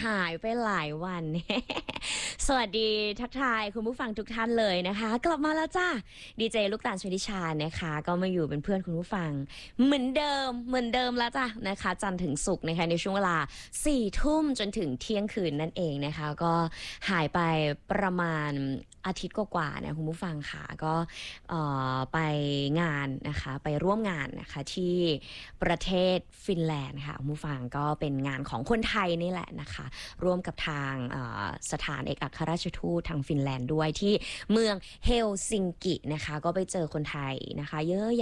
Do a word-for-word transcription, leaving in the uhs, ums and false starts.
หายไปหลายวัน สวัสดีทักทายคุณผู้ฟังทุกท่านเลยนะคะ กลับมาแล้วจ้าดีเจลูกตาลชนิชานะคะก็มาอยู่เป็นเพื่อนคุณผู้ฟังเหมือนเดิมเหมือนเดิมแล้วจ้ะนะคะจันทร์ถึงศุกร์นะคะในช่วงเวลาสี่ทุ่มจนถึงเที่ยงคืนนั่นเองนะคะก็หายไปประมาณอาทิตย์กว่าๆนะคุณผู้ฟังค่ะก็ไปงานนะคะไปร่วมงานนะคะที่ประเทศฟินแลนด์ค่ะคุณผู้ฟังก็เป็นงานของคนไทยนี่แหละนะคะร่วมกับทางสถานเอกอัครราชทูตทางฟินแลนด์ด้วยที่เมืองเฮลซิงกินะคะก็ไปเจอคนไทยนะคะเยอะ